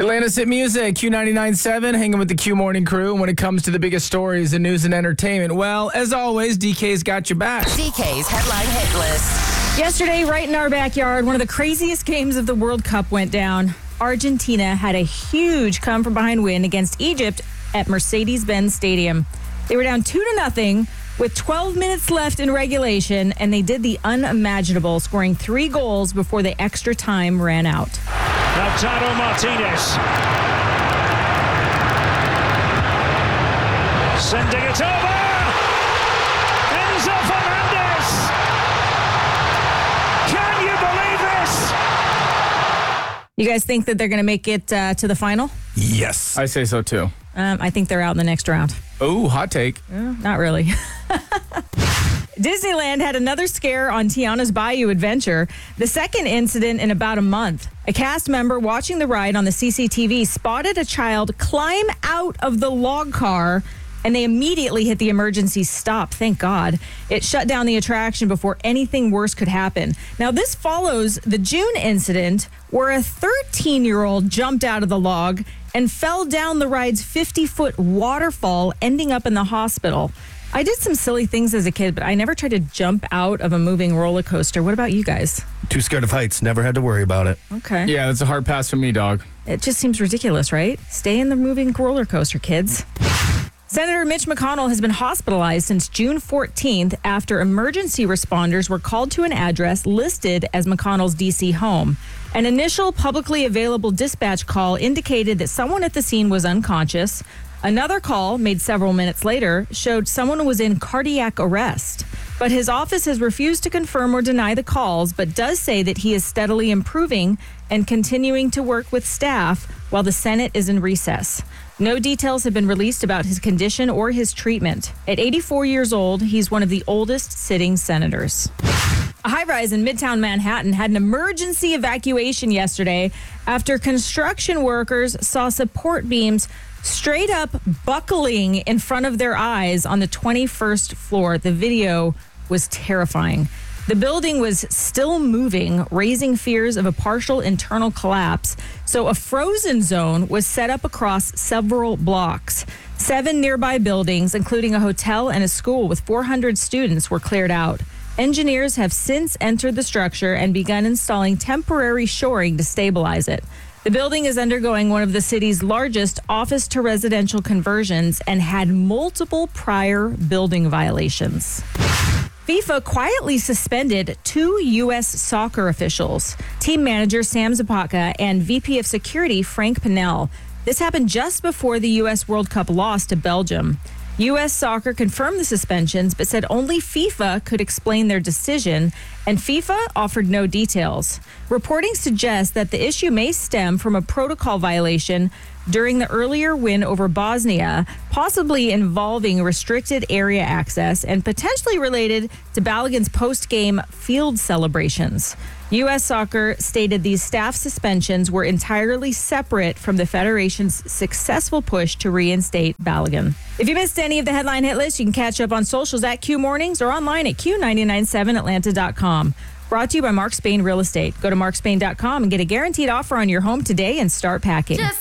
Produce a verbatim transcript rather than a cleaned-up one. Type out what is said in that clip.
Atlanta's Hit Music, Q ninety-nine point seven, hanging with the Q Morning Crew. When it comes to the biggest stories in news and entertainment, well, as always, D K's got your back. D K's Headline Hit List. Yesterday, right in our backyard, one of the craziest games of the World Cup went down. Argentina had a huge come-from-behind win against Egypt at Mercedes-Benz Stadium. They were down two to nothing with twelve minutes left in regulation, and they did the unimaginable, scoring three goals before the extra time ran out. Lautaro Martinez sending it over. Enzo Fernandez. Can you believe this? You guys think that they're going to make it uh, to the final? Yes. I say so, too. Um, I think they're out in the next round. Oh, hot take. Uh, not really. Disneyland had another scare on Tiana's Bayou Adventure, the second incident in about a month. A cast member watching the ride on the C C T V spotted a child climb out of the log car, and they immediately hit the emergency stop. Thank God. It shut down the attraction before anything worse could happen. Now, this follows the June incident where a thirteen-year-old jumped out of the log and fell down the ride's fifty-foot waterfall, ending up in the hospital. I did some silly things as a kid, but I never tried to jump out of a moving roller coaster. What about you guys? Too scared of heights. Never had to worry about it. Okay. Yeah, that's a hard pass for me, dog. It just seems ridiculous, right? Stay in the moving roller coaster, kids. Senator Mitch McConnell has been hospitalized since June fourteenth after emergency responders were called to an address listed as McConnell's D C home. An initial publicly available dispatch call indicated that someone at the scene was unconscious. Another call, made several minutes later, showed someone was in cardiac arrest. But his office has refused to confirm or deny the calls, but does say that he is steadily improving and continuing to work with staff while the Senate is in recess. No details have been released about his condition or his treatment. At eighty-four years old, he's one of the oldest sitting senators. A high-rise in Midtown Manhattan had an emergency evacuation yesterday after construction workers saw support beams straight up buckling in front of their eyes on the twenty-first floor. The video was terrifying. The building was still moving, raising fears of a partial internal collapse. So a frozen zone was set up across several blocks. Seven nearby buildings, including a hotel and a school with four hundred students, were cleared out. Engineers have since entered the structure and begun installing temporary shoring to stabilize it. The building is undergoing one of the city's largest office-to-residential conversions and had multiple prior building violations. FIFA quietly suspended two U S soccer officials, team manager Sam Zapatka and V P of security Frank Pinnell. This happened just before the U S World Cup loss to Belgium. U S Soccer confirmed the suspensions, but said only FIFA could explain their decision, and FIFA offered no details. Reporting suggests that the issue may stem from a protocol violation during the earlier win over Bosnia, possibly involving restricted area access and potentially related to Balogun's post-game field celebrations. U S Soccer stated these staff suspensions were entirely separate from the Federation's successful push to reinstate Balogun. If you missed any of the headline hit list, you can catch up on socials at Q Mornings or online at Q nine nine seven Atlanta dot com. Brought to you by Mark Spain Real Estate. Go to mark spain dot com and get a guaranteed offer on your home today and start packing. Just